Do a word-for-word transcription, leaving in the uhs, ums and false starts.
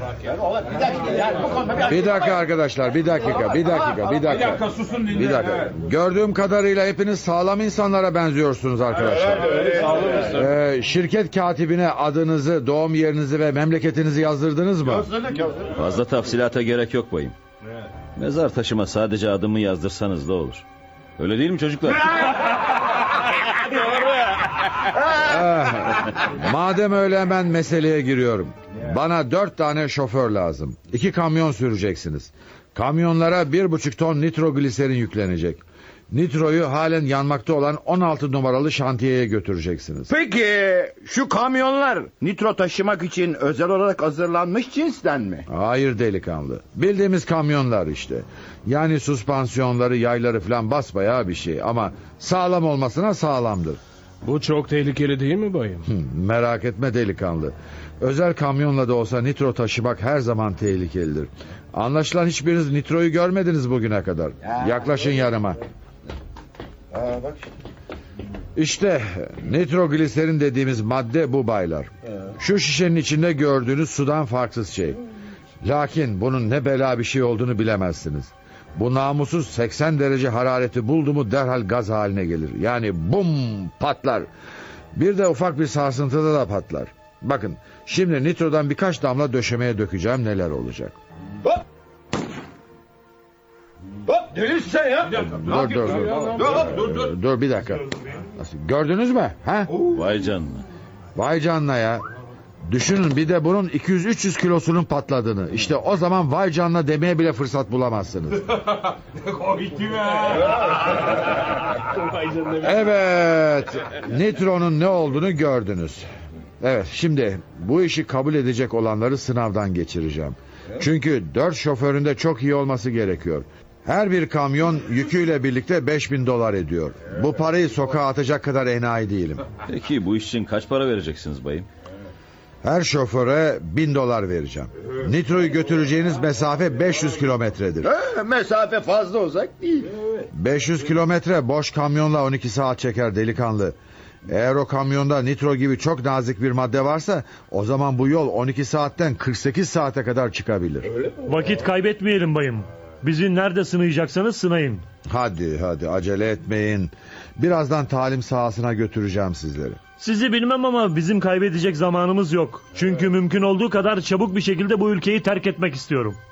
Bir dakika arkadaşlar, bir dakika, bir dakika, bir dakika. Bir dakika susun dinleyin. Bir dakika. Gördüğüm kadarıyla hepiniz sağlam insanlara benziyorsunuz arkadaşlar. Ee, şirket katibine adınızı, doğum yerinizi ve memleketinizi yazdırdınız mı? Fazla tafsilata gerek yok bayım. Mezar taşıma sadece adımı yazdırsanız da olur. Öyle değil mi çocuklar? Madem öyle hemen meseleye giriyorum. Bana dört tane şoför lazım. İki kamyon süreceksiniz. Kamyonlara bir buçuk ton nitrogliserin yüklenecek. Nitroyu halen yanmakta olan on altı numaralı şantiyeye götüreceksiniz. Peki şu kamyonlar nitro taşımak için özel olarak hazırlanmış cinsten mi? Hayır delikanlı. Bildiğimiz kamyonlar işte. Yani süspansiyonları, yayları falan basbayağı bir şey. Ama sağlam olmasına sağlamdır. Bu çok tehlikeli değil mi bayım? Merak etme delikanlı. Özel kamyonla da olsa nitro taşımak her zaman tehlikelidir. Anlaşılan hiçbiriniz nitroyu görmediniz bugüne kadar. Yaklaşın yanıma. İşte nitrogliserin dediğimiz madde bu baylar. Şu şişenin içinde gördüğünüz sudan farksız şey. Lakin bunun ne bela bir şey olduğunu bilemezsiniz. Bu namussuz seksen derece harareti buldu mu derhal gaz haline gelir. Yani bum patlar. Bir de ufak bir sarsıntıda da patlar. Bakın şimdi nitrodan birkaç damla döşemeye dökeceğim, neler olacak. Hop! Hop! Delisin sen ya! Dur dur dur. Dur, dur, dur. Dur bir dakika. Nasıl, gördünüz mü? Ha? Vay canına. Vay canına ya. Düşünün bir de bunun iki yüz üç yüz kilosunun patladığını. İşte o zaman vay canına demeye bile fırsat bulamazsınız. Evet, nitronun ne olduğunu gördünüz. Evet, şimdi bu işi kabul edecek olanları sınavdan geçireceğim. Çünkü dört şoförün de çok iyi olması gerekiyor. Her bir kamyon yüküyle birlikte beş bin dolar ediyor. Bu parayı sokağa atacak kadar enayi değilim. Peki bu iş için kaç para vereceksiniz bayım? Her şoföre bin dolar vereceğim. Nitroyu götüreceğiniz mesafe beş yüz kilometredir. Ha, mesafe fazla uzak değil. beş yüz kilometre boş kamyonla on iki saat çeker delikanlı. Eğer o kamyonda nitro gibi çok nazik bir madde varsa o zaman bu yol on iki saatten kırk sekiz saate kadar çıkabilir. Vakit kaybetmeyelim bayım. Bizi nerede sınayacaksanız sınayın. Hadi hadi acele etmeyin. Birazdan talim sahasına götüreceğim sizleri. Sizi bilmem ama bizim kaybedecek zamanımız yok. Çünkü mümkün olduğu kadar çabuk bir şekilde bu ülkeyi terk etmek istiyorum.